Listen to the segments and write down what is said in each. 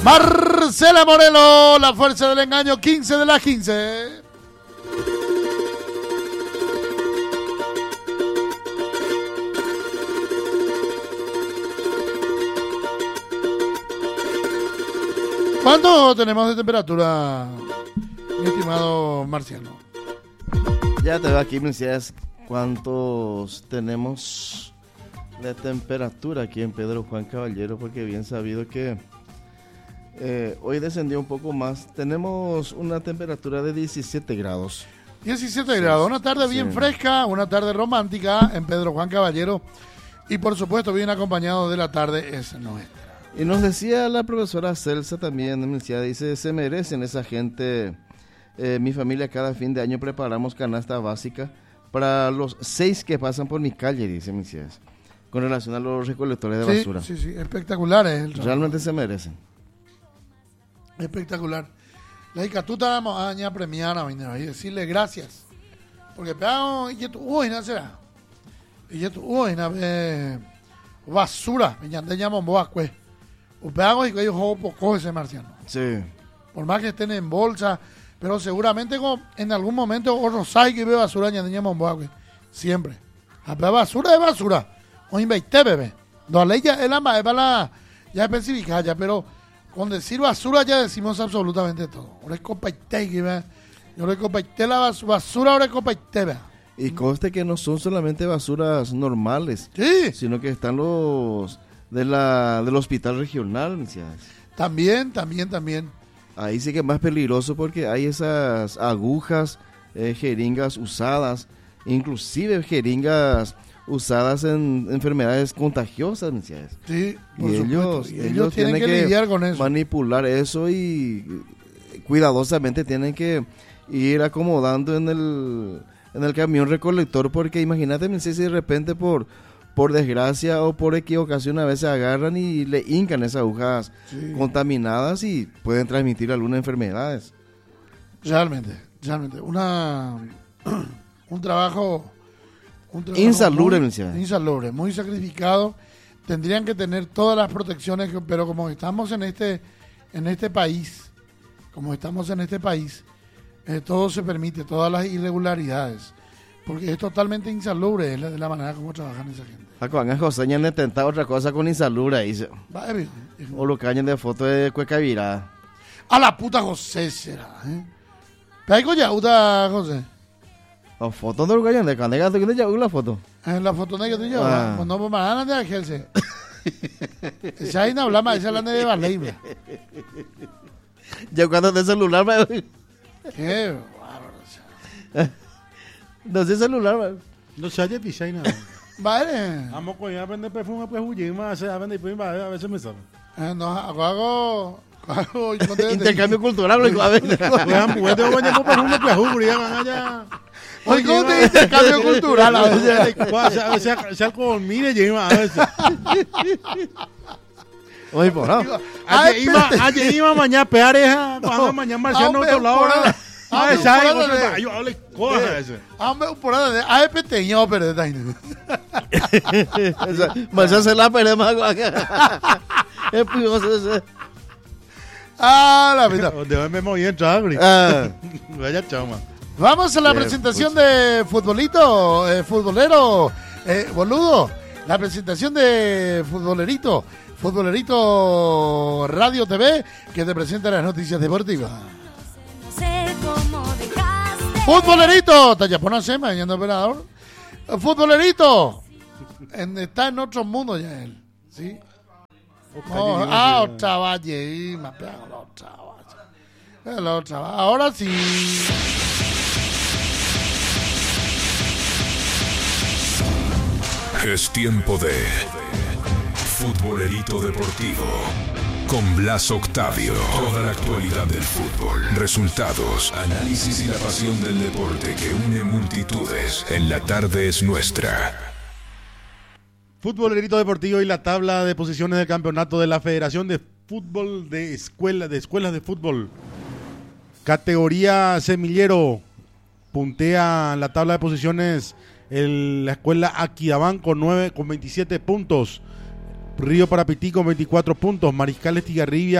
Marcela Morelo, la fuerza del engaño, 15 de las 15. ¿Cuánto tenemos de temperatura, mi estimado Marciano? Ya te veo aquí, me decías cuántos tenemos de temperatura aquí en Pedro Juan Caballero, porque bien sabido que hoy descendió un poco más. Tenemos una temperatura de 17 grados. 17 grados, una tarde bien fresca, una tarde romántica en Pedro Juan Caballero y por supuesto bien acompañado de la tarde es nuestra. Y nos decía la profesora Celsa también, me decía, dice, se merecen esa gente. Mi familia cada fin de año preparamos canasta básica para los 6 que pasan por mi calle, dice mi decía, con relación a los recolectores de basura. Sí, espectacular es el trabajo. Realmente se merecen. Espectacular. La Icatuta vamos a premiar a y decirle gracias. Porque pegamos y tu no será. Y tu basura, me llamo Boacue. Pegamos y que ellos poco ese marciano. Sí. Por más que estén en bolsa, pero seguramente en algún momento o rosai que ve basura ya llamo Boacue. Siempre. La basura es basura. O inveite bebé. No ley ya es la ya especificada ya, pero con decir basura ya decimos absolutamente todo. Ahora es copaite, yo le copaite la basura, ahora es copaite. Y conste que no son solamente basuras normales, sino que están los del hospital regional, ¿me decías? También. Ahí sí que es más peligroso porque hay esas agujas, jeringas usadas, inclusive jeringas usadas en enfermedades contagiosas, ¿me decías? Sí, por supuesto. Ellos tienen que lidiar con eso. Manipular eso y cuidadosamente tienen que ir acomodando en el camión recolector, porque imagínate, si de repente por desgracia o por equivocación a veces agarran y le hincan esas agujas contaminadas y pueden transmitir algunas enfermedades. Realmente, un trabajo insalubre, muy sacrificado. Tendrían que tener todas las protecciones, pero como estamos en este país, todo se permite, todas las irregularidades, porque es totalmente insalubre de la manera como trabajan esa gente. Acuan José ya han intentado otra cosa con insalubre ahí. O lo cañan de foto de cueca virada. A la puta José será, Pego ya uta José. La foto no lo cañan de canega, ¿de ya la foto? La foto de que tú llevas, cuando me mandan de Argelce. Esa ahí no habla más, esa es la de Valleibla. Ya cuando de celular me... Qué bárbaro. No sé celular, no se haya pisado nada. Vale. Vamos a vender perfume, pues huye más, a vender pues a veces me sabe. No, hago intercambio cultural, lo a ver. Pues te voy a perfume pues huye, allá. Oye, ¿cómo te dice intercambio cultural? A veces alcohol, mire, lleva a veces. Oye, por favor. Ayer iba mañana pareja, cuando mañana marciano otro lado. Yo hable cosas ese. Por ahora de AEPT yo pero de Mas se la perdemos es pioso. La vida. Debe me mover en chagri. Vaya chama. Vamos a la presentación de futbolero, boludo. La presentación de futbolerito Radio TV, que te presenta las noticias deportivas. Futbolerito, Tallapona Sema, yendo operador. Futbolerito, está en otro mundo ya él, ¿sí? Otra valle, la otra. Ahora sí. Es tiempo de Futbolerito Deportivo con Blas Octavio. Toda la actualidad del fútbol, resultados, análisis y la pasión del deporte que une multitudes. En la tarde es nuestra. Futbolerito Deportivo y la tabla de posiciones del campeonato de la Federación de Fútbol de Escuelas de Fútbol. Categoría semillero. Puntea la tabla de posiciones la escuela Aquidabán con 27 puntos. Río Parapití con 24 puntos. Mariscal Estigarribia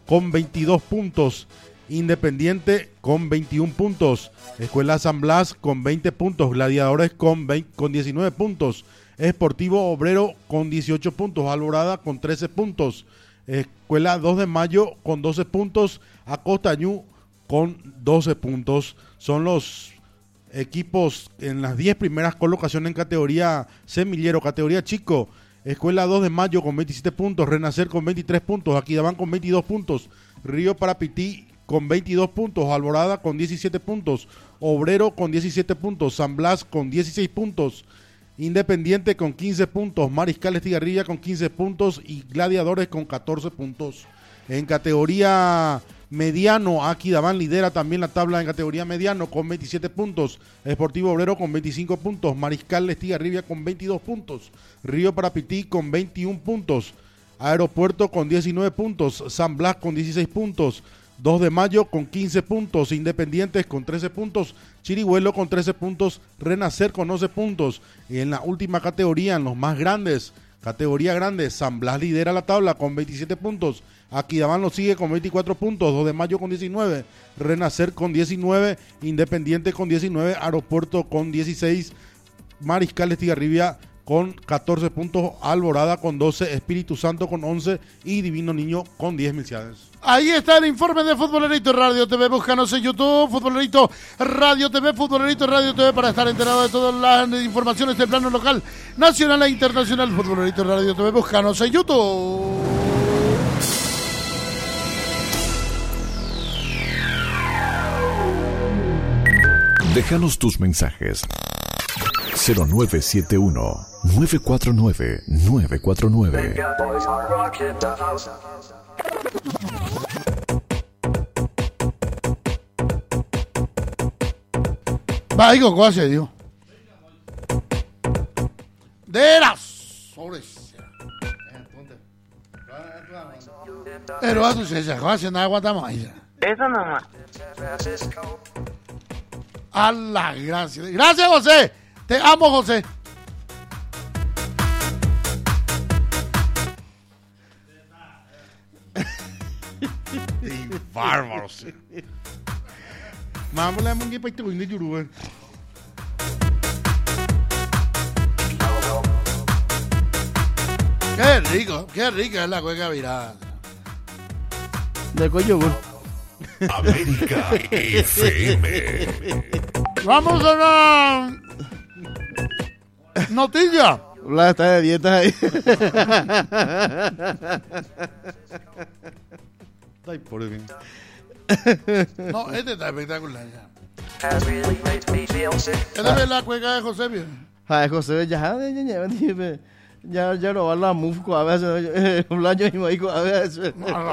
con 22 puntos. Independiente con 21 puntos. Escuela San Blas con 20 puntos. Gladiadores con 19 puntos. Sportivo Obrero con 18 puntos. Alborada con 13 puntos. Escuela 2 de Mayo con 12 puntos. Acostañú con 12 puntos. Son los equipos en las 10 primeras colocaciones en categoría semillero, categoría chico. Escuela 2 de Mayo con 27 puntos. Renacer con 23 puntos. Aquidabán con 22 puntos. Río Parapití con 22 puntos. Alborada con 17 puntos. Obrero con 17 puntos. San Blas con 16 puntos. Independiente con 15 puntos, Mariscal Estigarribia con 15 puntos y Gladiadores con 14 puntos. En categoría mediano, Aquidabán lidera también la tabla en categoría mediano con 27 puntos, Sportivo Obrero con 25 puntos, Mariscal Estigarribia con 22 puntos, Río Parapití con 21 puntos, Aeropuerto con 19 puntos, San Blas con 16 puntos, 2 de Mayo con 15 puntos, Independientes con 13 puntos, Chirihuelo con 13 puntos, Renacer con 11 puntos. Y en la última categoría, en los más grandes, categoría grande, San Blas lidera la tabla con 27 puntos, Aquidabán lo sigue con 24 puntos, 2 de Mayo con 19, Renacer con 19, Independiente con 19, Aeropuerto con 16, Mariscal Estigarribia con 14 puntos, Alborada con 12, Espíritu Santo con 11 y Divino Niño con 10 milciades. Ahí está el informe de Futbolerito Radio TV. Búscanos en YouTube, Futbolerito Radio TV, Futbolerito Radio TV, para estar enterado de todas las informaciones del plano local, nacional e internacional. Futbolerito Radio TV, búscanos en YouTube. Déjanos tus mensajes. 0971-949-949. Va, hijo, ¿cuál se dio? De las sobres. Pero a tu César, José, no aguantamos ahí. Eso nomás. A la gracia. Gracias, José. Te amo, José. Bárbaros. Vamos a un equipo de Yurú. Qué rica es la cueca virada. De coyogur. América FM. Vamos a la noticia. La está de dieta ahí. Ay, por el bien. No, este está espectacular. Esta es la cueca de José, bien. Ay, José, ya lo va la mufco a veces. Un año y medio a veces.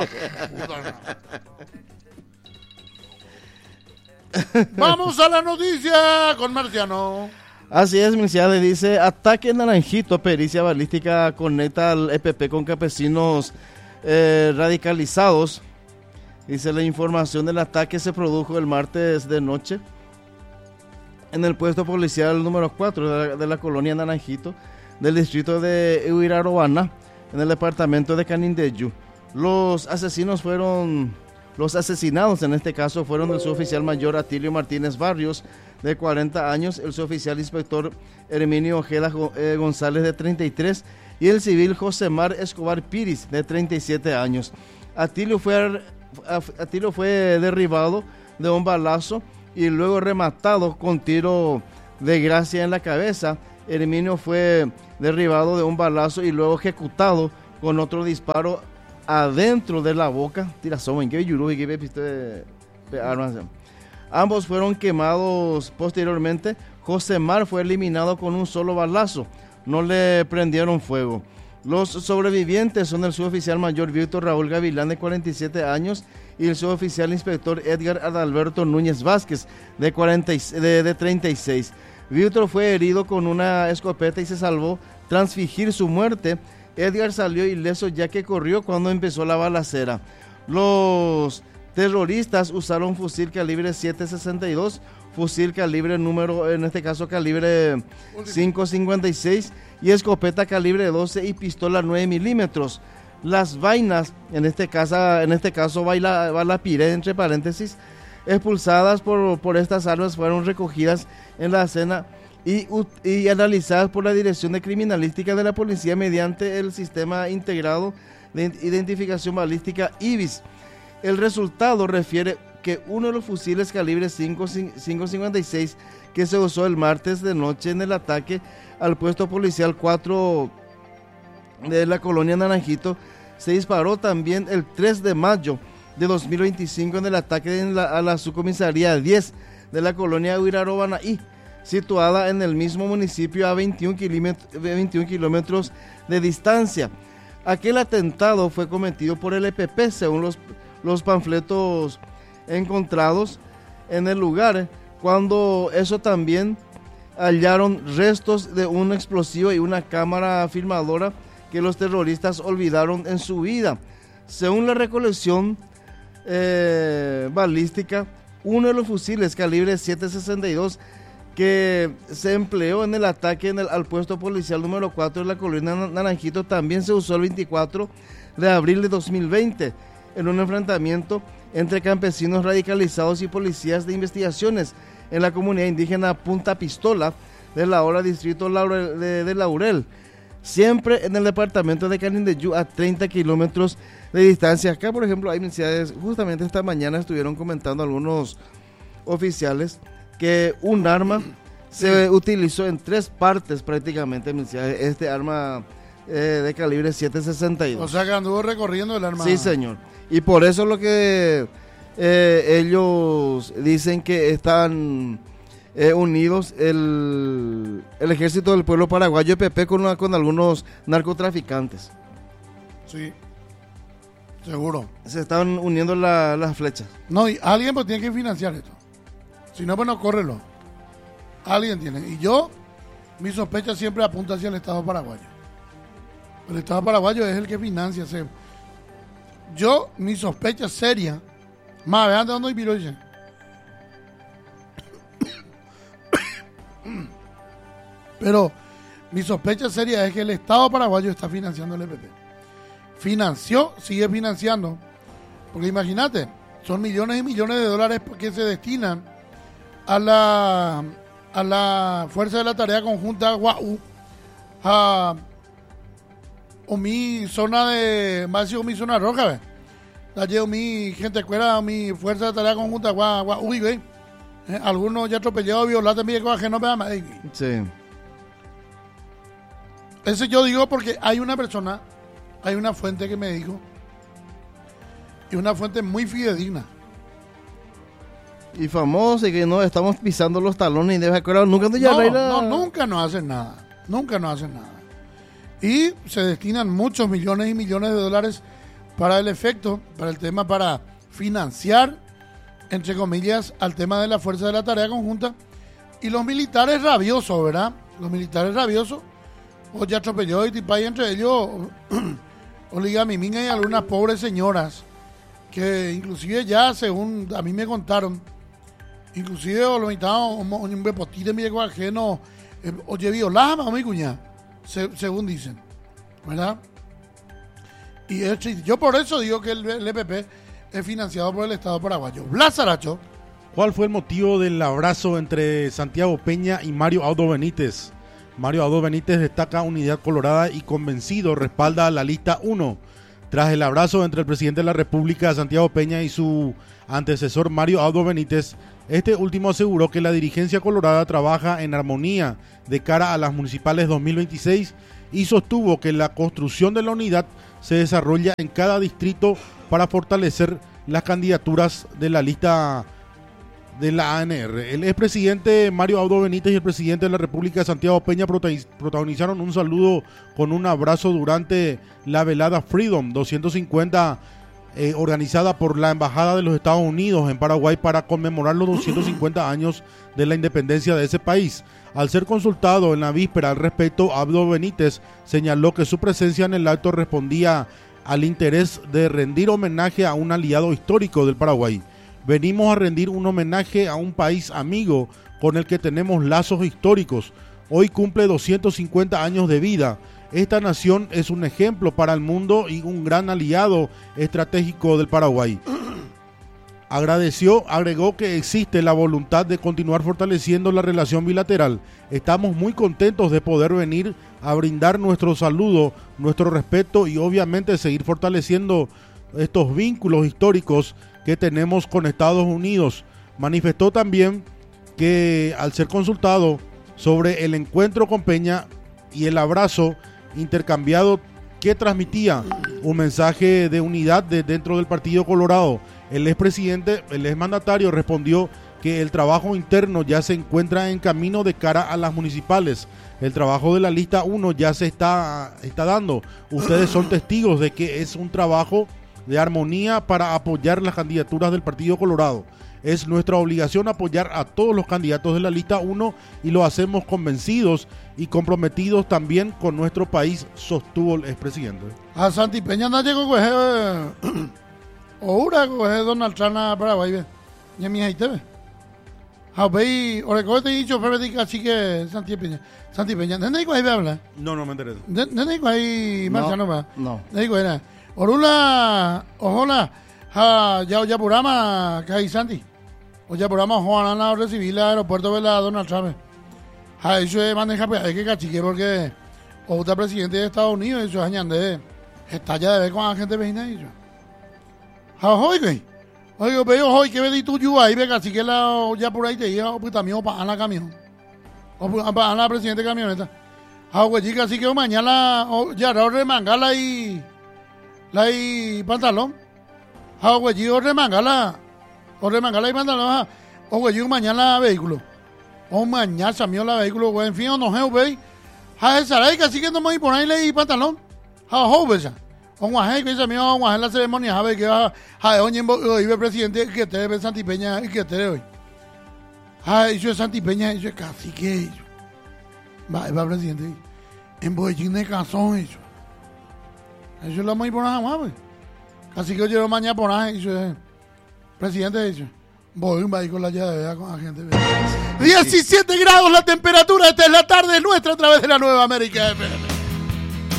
Vamos a la noticia con Marciano. Así es, Milciades dice: ataque en Naranjito, pericia balística conecta al EPP con campesinos radicalizados. Dice: la información del ataque se produjo el martes de noche en el puesto policial número 4 de la colonia Naranjito del distrito de Huirarobana, en el departamento de Canindeyú. Los asesinados en este caso fueron el suboficial mayor Atilio Martínez Barrios, de 40 años, el suboficial inspector Herminio Ojeda González, de 33, y el civil Josemar Escobar Piris, de 37 años. Atilio fue derribado de un balazo y luego rematado con tiro de gracia en la cabeza. Herminio fue derribado de un balazo y luego ejecutado con otro disparo adentro de la boca. Ambos fueron quemados posteriormente. Josemar fue eliminado con un solo balazo. No le prendieron fuego. Los sobrevivientes son el suboficial mayor Víctor Raúl Gavilán, de 47 años, y el suboficial inspector Edgar Adalberto Núñez Vázquez, de 36. Víctor fue herido con una escopeta y se salvó tras fingir su muerte. Edgar salió ileso ya que corrió cuando empezó la balacera. Los terroristas usaron fusil calibre 7.62, fusil calibre número, en este caso calibre 5.56, y escopeta calibre 12 y pistola 9 milímetros. Las vainas, en este caso Balapiré, entre paréntesis, expulsadas por estas armas fueron recogidas en la escena y analizadas por la Dirección de Criminalística de la Policía mediante el Sistema Integrado de Identificación Balística IBIS. El resultado refiere que uno de los fusiles calibre 5.56 que se usó el martes de noche en el ataque al puesto policial 4 de la colonia Naranjito se disparó también el 3 de mayo de 2025 en el ataque a la subcomisaría 10 de la colonia Huirarobanaí, situada en el mismo municipio a 21 kilómetros de distancia. Aquel atentado fue cometido por el EPP, según los panfletos encontrados en el lugar, cuando eso también hallaron restos de un explosivo y una cámara filmadora que los terroristas olvidaron en su vida. Según la recolección balística, uno de los fusiles calibre 7.62 que se empleó en el ataque al puesto policial número 4 de la colonia Naranjito también se usó el 24 de abril de 2020 en un enfrentamiento entre campesinos radicalizados y policías de investigaciones en la comunidad indígena Punta Pistola de la ahora distrito de Laurel, siempre en el departamento de Canindeyú, a 30 kilómetros de distancia. Acá, por ejemplo, hay mensajes, justamente esta mañana estuvieron comentando algunos oficiales que un arma se utilizó en 3 partes prácticamente, este arma de calibre 7.62. O sea que anduvo recorriendo el arma. Sí, señor. Y por eso lo que ellos dicen que están unidos el Ejército del Pueblo Paraguayo, EPP, con algunos narcotraficantes. Sí, seguro. Se están uniendo las flechas. No, y alguien pues tiene que financiar esto. Si no, pues no, córrelo. Alguien tiene. Y mi sospecha siempre apunta hacia el Estado paraguayo. El Estado paraguayo es el que financia. Mi sospecha seria, más vean de dónde hay piroche. Pero mi sospecha seria es que el Estado paraguayo está financiando el EPP. Financió, sigue financiando. Porque imagínate, son millones y millones de dólares que se destinan a la Fuerza de la Tarea Conjunta Guau, o mi zona de más o mi zona roja, ¿ves? La llevo mi gente cuera, mi Fuerza de Tarea Conjunta Guau, ¿ves? Algunos ya atropellados, violados, mi que no me da. Sí. Ese yo digo porque hay una fuente que me dijo, y una fuente muy fidedigna. Y famoso, y que no estamos pisando los talones y debe acordar nunca nunca nos hacen nada. Y se destinan muchos millones y millones de dólares para el efecto, para el tema, para financiar, entre comillas, al tema de la Fuerza de la Tarea Conjunta. Y los militares rabiosos, ¿verdad? Los militares rabiosos, o ya atropelló y tipay entre ellos, Oliga Miminga y algunas pobres señoras, que inclusive ya, según a mí me contaron, inclusive lo invitaron un bepotí de mi ego ajeno, oye, violama o mi cuña, según dicen, ¿verdad? Y yo por eso digo que el EPP es financiado por el Estado paraguayo. Blas Aracho. ¿Cuál fue el motivo del abrazo entre Santiago Peña y Mario Aldo Benítez? Mario Aldo Benítez destaca Unidad Colorada y convencido respalda la lista 1. Tras el abrazo entre el presidente de la República, Santiago Peña, y su antecesor Mario Aldo Benítez, este último aseguró que la dirigencia colorada trabaja en armonía de cara a las municipales 2026 y sostuvo que la construcción de la unidad se desarrolla en cada distrito para fortalecer las candidaturas de la lista de la ANR. El expresidente Mario Aldo Benítez y el presidente de la República, Santiago Peña, protagonizaron un saludo con un abrazo durante la velada Freedom 250 organizada por la Embajada de los Estados Unidos en Paraguay para conmemorar los 250 años de la independencia de ese país. Al ser consultado en la víspera al respecto, Aldo Benítez señaló que su presencia en el acto respondía al interés de rendir homenaje a un aliado histórico del Paraguay. Venimos a rendir un homenaje a un país amigo con el que tenemos lazos históricos. Hoy cumple 250 años de vida. Esta nación es un ejemplo para el mundo y un gran aliado estratégico del Paraguay. Agregó que existe la voluntad de continuar fortaleciendo la relación bilateral. Estamos muy contentos de poder venir a brindar nuestro saludo, nuestro respeto y obviamente seguir fortaleciendo estos vínculos históricos que tenemos con Estados Unidos. Manifestó también que al ser consultado sobre el encuentro con Peña y el abrazo intercambiado que transmitía un mensaje de unidad dentro del Partido Colorado, el exmandatario respondió que el trabajo interno ya se encuentra en camino de cara a las municipales. El trabajo de la lista 1 ya se está dando. Ustedes son testigos de que es un trabajo de armonía para apoyar las candidaturas del Partido Colorado. Es nuestra obligación apoyar a todos los candidatos de la lista 1 y lo hacemos convencidos y comprometidos también con nuestro país, sostuvo el expresidente. A Santi Peña no llegó a coger Oura coger Donald Trump a Paraguay, ya mi ahí te ve. A ver, ahora te he dicho, pero así que Santi Peña, ¿de dónde hay hablar? No me interesa. ¿De dónde hay Marciano va? No. ¿De dónde era? Orula, ojola, ya programa que hay Santi. O ya programa Juan a recibir el aeropuerto de la Donald Trump. Eso es maneja, pues hay que cachique porque otra presidente de Estados Unidos, eso es añade, está ya de ver con la gente vecina y eso. Oiga, pero hoy que ve tú yo ahí, venga, así que ya por ahí te llega, pues también para la camión. O para la presidente de camioneta. Güey, chica, así que mañana ya remangala y pantalón. Güey, chico, remangala y pantalón. Güey, chico, mañana vehículo. Mañana samió la vehículo, güey, en fin, no sé, güey. Esa así que no me voy a ponerle y pantalón. Güey, que ese mío vamos a hacer la ceremonia, a ver que va a hoy el presidente que te ve Santi Peña y que te hoy. Eso es Santi Peña, eso es cacique. Va presidente. En Boyín de Cazón, eso. Eso lo vamos a ir por nada más, pues. Así que yo mañana por nada, eso es presidente, eso. Voy a ir con la llave, con la gente. 17 grados la temperatura, esta es la tarde nuestra a través de la Nueva América FM.